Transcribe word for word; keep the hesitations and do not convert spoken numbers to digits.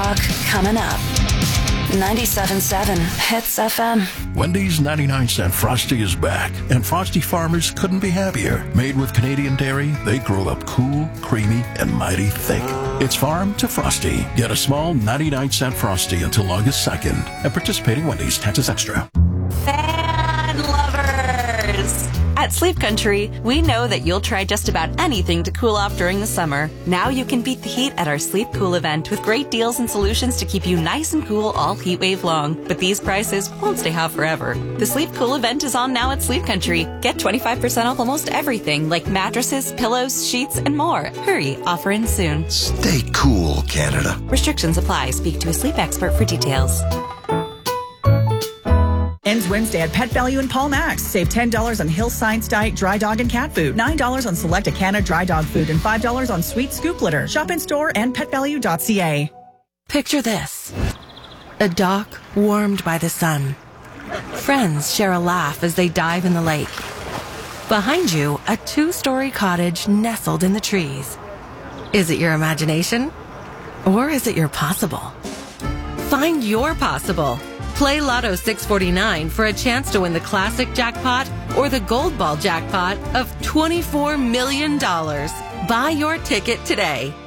Talk coming up. ninety-seven point seven Hits F M. Wendy's ninety-nine cent Frosty is back, and Frosty farmers couldn't be happier. Made with Canadian dairy, they grow up cool, creamy, and mighty thick. It's farm to Frosty. Get a small ninety-nine cent Frosty until August second. At participating Wendy's, taxes extra. Fan lovers! At Sleep Country, we know that you'll try just about anything to cool off during the summer. Now you can beat the heat at our Sleep Cool event with great deals and solutions to keep you nice and cool all heat wave long. But these prices won't stay hot forever. The Sleep Cool event is on now at Sleep Country. Get twenty-five percent off almost everything like mattresses, pillows, sheets, and more. Hurry, offer ends soon. Stay cool, Canada. Restrictions apply. Speak to a sleep expert for details. Ends Wednesday at Pet Value in Paul Max. Save ten dollars on Hill Science Diet dry dog and cat food, nine dollars on select Acana dry dog food, and five dollars on sweet scoop litter. Shop in store and pet value dot c a. Picture this. A dock warmed by the sun. Friends share a laugh as they dive in the lake. Behind you, a two-story cottage nestled in the trees. Is it your imagination? Or is it your possible? Find your possible. Play Lotto six forty-nine for a chance to win the classic jackpot or the gold ball jackpot of twenty-four million dollars. Buy your ticket today.